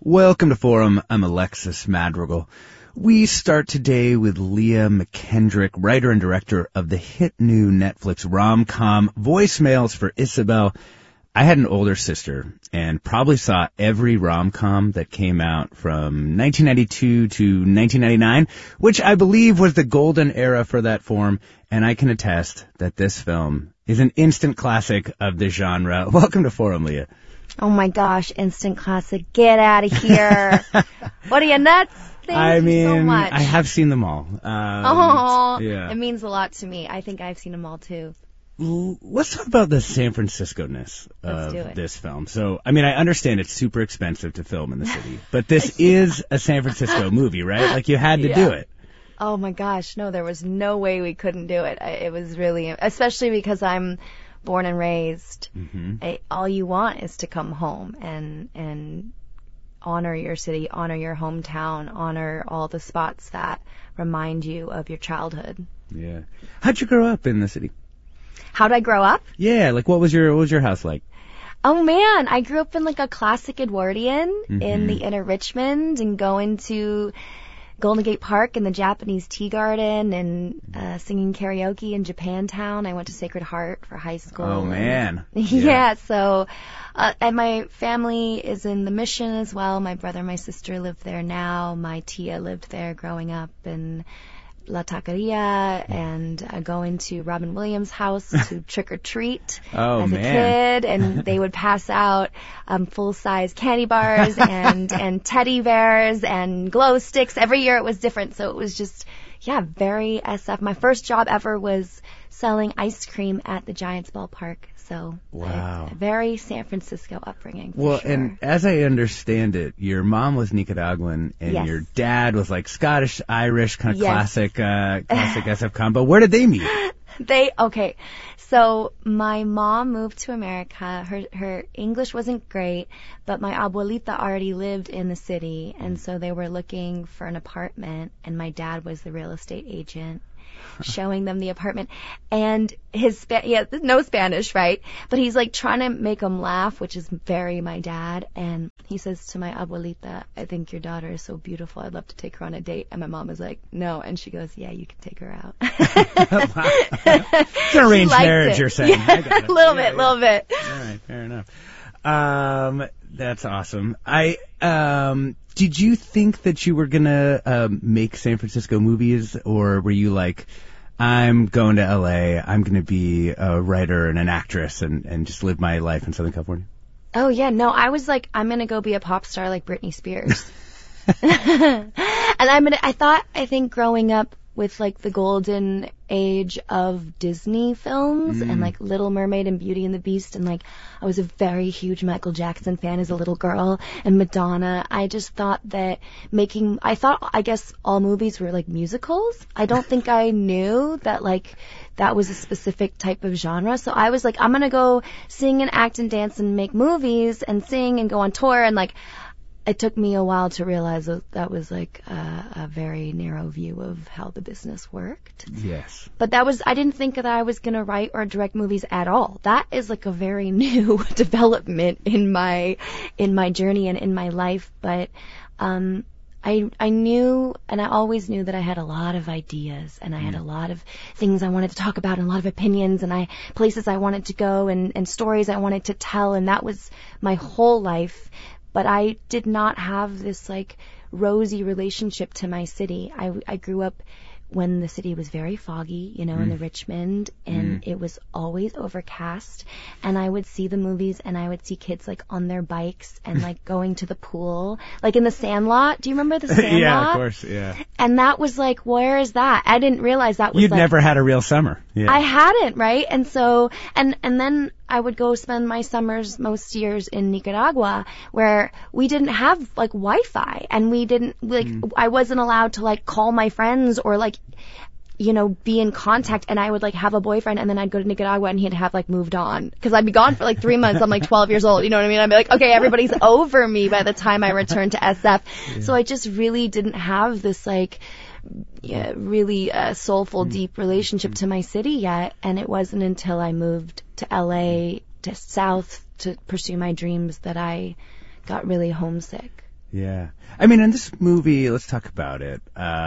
Welcome to Forum. I'm Alexis Madrigal. We start today with Leah McKendrick, writer and director of the hit new Netflix rom-com Voicemails for Isabel. I had an older sister and probably saw every rom-com that came out from 1992 to 1999, which I believe was the golden era for that form, and I can attest that this film is an instant classic of the genre. Welcome to Forum, Leah. Oh my gosh, instant classic. Get out of here. What are you, nuts? Thank you so much. I have seen them all. Yeah. It means a lot to me. I think I've seen them all too. Let's talk about the San Francisco-ness of this film. So, I understand it's super expensive to film in the city, but this is a San Francisco movie, right? Like, you had to do it. Oh my gosh, no, there was no way we couldn't do it. It was really, especially because I'm born and raised. Mm-hmm. All you want is to come home and honor your city, honor your hometown, honor all the spots that remind you of your childhood. Yeah. How'd you grow up in the city? How'd I grow up? Yeah, like what was your house like? Oh man, I grew up in like a classic Edwardian in the inner Richmond and going to Golden Gate Park and the Japanese Tea Garden and singing karaoke in Japantown. I went to Sacred Heart for high school. Oh man. Yeah, so and my family is in the Mission as well. My brother and my sister live there now. My tia lived there growing up in La Taqueria, and going to Robin Williams' house to trick or treat as a kid, and they would pass out full-size candy bars and teddy bears and glow sticks. Every year it was different, so it was just, very SF. My first job ever was selling ice cream at the Giants ballpark. So, wow. A very San Francisco upbringing. Well, sure. And as I understand it, your mom was Nicaraguan and your dad was like Scottish, Irish, kind of classic SF combo. Where did they meet? So my mom moved to America. Her English wasn't great, but my abuelita already lived in the city, and so they were looking for an apartment, and my dad was the real estate agent showing them the apartment, and no Spanish, right? But he's like trying to make them laugh, which is very my dad, and he says to my abuelita, I think your daughter is so beautiful, I'd love to take her on a date. And my mom is like, no, and she goes, yeah, you can take her out. It's an arranged marriage, you're saying. Yeah, I got it. little bit. All right, fair enough. That's awesome. Did you think that you were gonna make San Francisco movies, or were you like, I'm going to LA, I'm gonna be a writer and an actress and just live my life in Southern California? Oh yeah, no, I was like, I'm gonna go be a pop star like Britney Spears. And I think growing up with like the golden age of Disney films and like Little Mermaid and Beauty and the Beast, and like I was a very huge Michael Jackson fan as a little girl, and Madonna. I just thought that I guess all movies were like musicals. I don't think I knew that like that was a specific type of genre. So I was like, I'm gonna go sing and act and dance and make movies and sing and go on tour, and like it took me a while to realize that was like a very narrow view of how the business worked. Yes. But I didn't think that I was going to write or direct movies at all. That is like a very new development in my journey and in my life. But I knew, and I always knew that I had a lot of ideas, and I had a lot of things I wanted to talk about, and a lot of opinions, and places I wanted to go, and stories I wanted to tell, and that was my whole life. But I did not have this like rosy relationship to my city. I grew up when the city was very foggy, in the Richmond, and it was always overcast, and I would see the movies, and I would see kids like on their bikes and like going to the pool, like in the Sandlot. Do you remember the Sandlot? Yeah, of course, yeah. And that was like, where is that? I didn't realize that was You'd never had a real summer. Yeah. I hadn't, right? And so, and then I would go spend my summers most years in Nicaragua, where we didn't have like Wi-Fi, and we didn't like I wasn't allowed to like call my friends or like be in contact, and I would like have a boyfriend, and then I'd go to Nicaragua and he'd have like moved on, because I'd be gone for like 3 months. I'm like 12 years old, you know what I mean? I'd be like, okay, everybody's over me by the time I returned to SF. Yeah. So I just really didn't have this like really soulful, deep relationship to my city yet, and it wasn't until I moved to LA to South to pursue my dreams that I got really homesick. Yeah. I mean, in this movie, let's talk about it.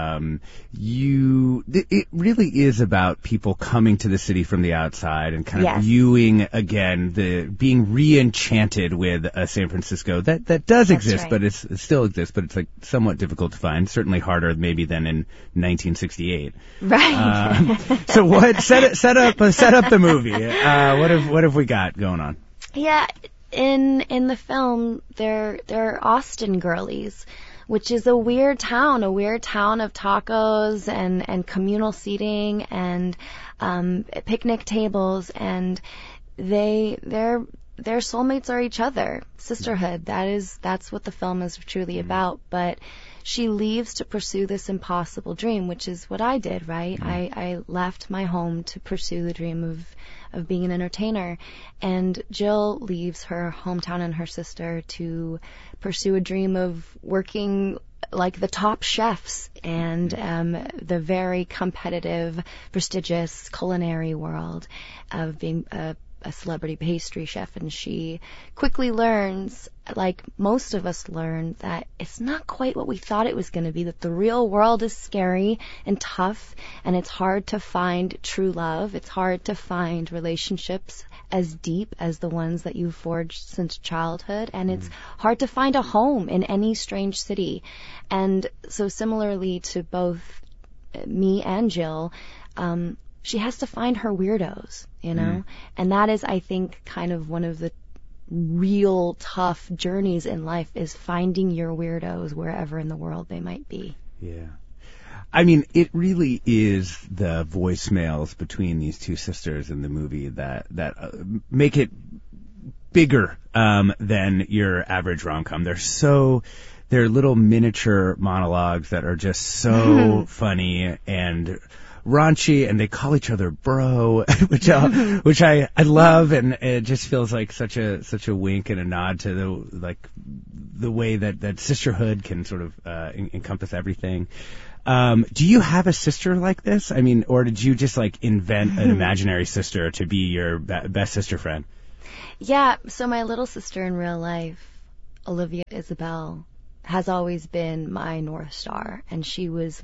It really is about people coming to the city from the outside and kind of viewing again being re-enchanted with San Francisco. That does exist, right. But it still exists, but it's like somewhat difficult to find. Certainly harder maybe than in 1968. Right. So what? Set up the movie. What have we got going on? Yeah. In the film, they're Austin girlies, which is a weird town of tacos and communal seating and picnic tables, and their soulmates are each other. Sisterhood. That's what the film is truly about. But she leaves to pursue this impossible dream, which is what I did, right? I left my home to pursue the dream of being an entertainer, and Jill leaves her hometown and her sister to pursue a dream of working like the top chefs and the very competitive, prestigious culinary world of being a celebrity pastry chef. And she quickly learns, like most of us learn, that it's not quite what we thought it was going to be, that the real world is scary and tough, and it's hard to find true love. It's hard to find relationships as deep as the ones that you've forged since childhood, and it's hard to find a home in any strange city. And so similarly to both me and Jill, she has to find her weirdos, you know? And that is, I think, kind of one of the real tough journeys in life, is finding your weirdos wherever in the world they might be. Yeah. I mean, it really is the voicemails between these two sisters in the movie that make it bigger than your average rom-com. They're little miniature monologues that are just so funny and raunchy, and they call each other bro, which I love, and it just feels like such a wink and a nod to the way that sisterhood can sort of encompass everything. Do you have a sister like this? I mean, or did you just like invent an imaginary sister to be your best sister friend? Yeah, so my little sister in real life, Olivia Isabel, has always been my North Star, and she was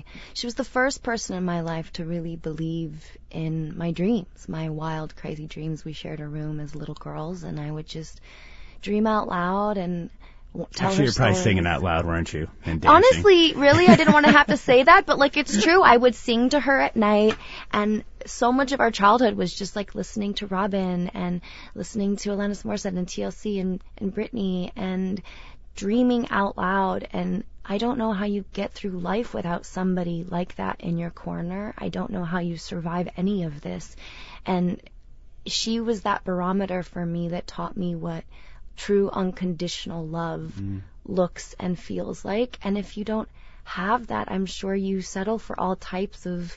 the first person in my life to really believe in my dreams, my wild, crazy dreams. We shared a room as little girls, and I would just dream out loud and tell her you're probably singing out loud, weren't you? And dancing. Honestly, really, I didn't want to have to say that, but like, it's true. I would sing to her at night, and so much of our childhood was just like listening to Robin and listening to Alanis Morissette and TLC and Britney and dreaming out loud. And I don't know how you get through life without somebody like that in your corner. I don't know how you survive any of this. And she was that barometer for me that taught me what true unconditional love looks and feels like. And if you don't have that, I'm sure you settle for all types of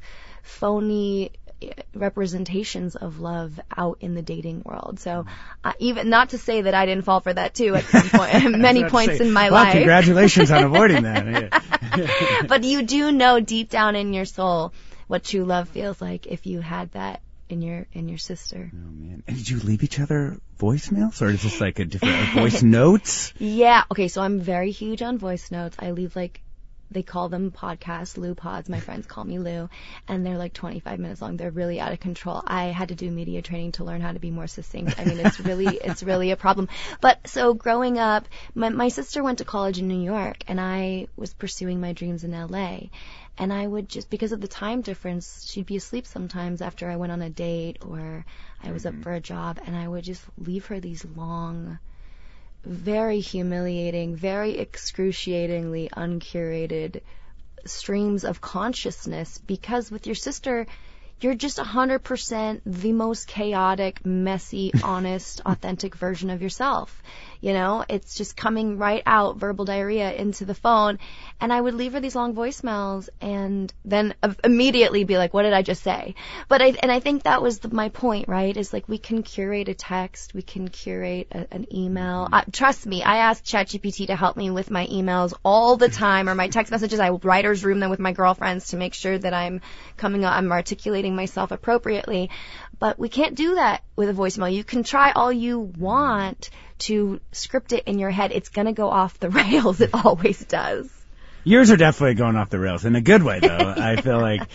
phony representations of love out in the dating world. So even not to say that I didn't fall for that too at some point, many points in my life. Congratulations on avoiding that. But you do know deep down in your soul what true love feels like if you had that in your sister. Oh man! And did you leave each other voicemails, or is this like a different voice notes? Yeah. Okay. So I'm very huge on voice notes. I leave they call them podcasts, Lou Pods. My friends call me Lou, and they're like 25 minutes long. They're really out of control. I had to do media training to learn how to be more succinct. I mean, it's really a problem. But so growing up, my sister went to college in New York, and I was pursuing my dreams in LA. And I would just, because of the time difference, she'd be asleep sometimes after I went on a date or I was up for a job, and I would just leave her these long, very humiliating, very excruciatingly uncurated streams of consciousness, because with your sister, you're just 100% the most chaotic, messy, honest, authentic version of yourself. You know, it's just coming right out, verbal diarrhea into the phone. And I would leave her these long voicemails and then immediately be like, what did I just say? But I think that was my point, right? Is like, we can curate a text, we can curate an email. Trust me, I ask ChatGPT to help me with my emails all the time, or my text messages. I writer's room them with my girlfriends to make sure that I'm articulating myself appropriately. But we can't do that with a voicemail. You can try all you want to script it in your head, it's going to go off the rails. It always does. Yours are definitely going off the rails in a good way, though. I feel like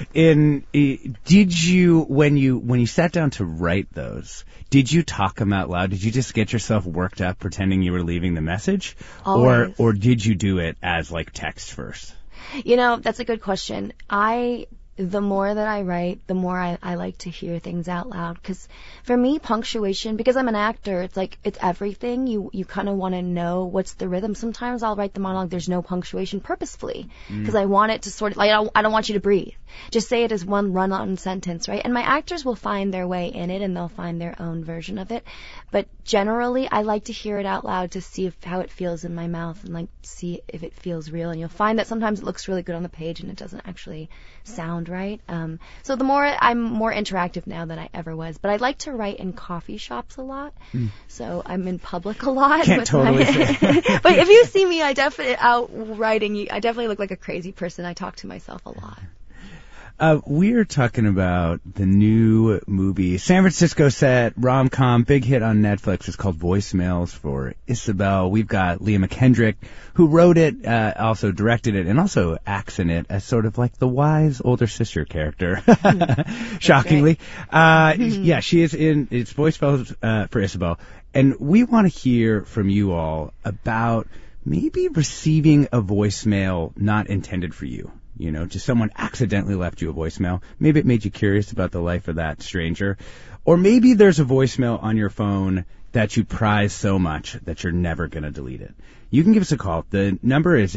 did you, when you sat down to write those, did you talk them out loud? Did you just get yourself worked up pretending you were leaving the message? Always. Or did you do it as like text first? That's a good question. The more that I write, the more I like to hear things out loud. Because for me, punctuation, because I'm an actor, it's like, it's everything. You kind of want to know what's the rhythm. Sometimes I'll write the monologue, there's no punctuation purposefully. Because I want it to sort of, like, I don't want you to breathe. Just say it as one run-on sentence, right? And my actors will find their way in it, and they'll find their own version of it. But generally, I like to hear it out loud to see how it feels in my mouth, and like see if it feels real. And you'll find that sometimes it looks really good on the page, and it doesn't actually sound right. So I'm more interactive now than I ever was. But I like to write in coffee shops a lot. So I'm in public a lot. Can't totally say. But if you see me, I definitely look like a crazy person. I talk to myself a lot. We're talking about the new movie, San Francisco set, rom-com, big hit on Netflix. It's called Voicemails for Isabel. We've got Leah McKendrick, who wrote it, also directed it, and also acts in it as sort of like the wise older sister character. Shockingly. Yeah, she is in, it's Voicemails for Isabel. And we want to hear from you all about maybe receiving a voicemail not intended for you. Just someone accidentally left you a voicemail. Maybe it made you curious about the life of that stranger. Or maybe there's a voicemail on your phone that you prize so much that you're never going to delete it. You can give us a call. The number is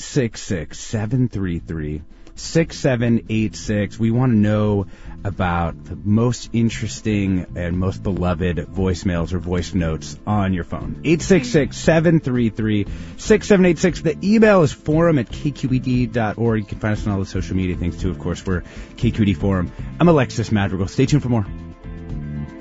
866-733-6786. We want to know about the most interesting and most beloved voicemails or voice notes on your phone. 866-733-6786. The email is forum@kqed.org. You can find us on all the social media things, too. Of course, we're KQED Forum. I'm Alexis Madrigal. Stay tuned for more.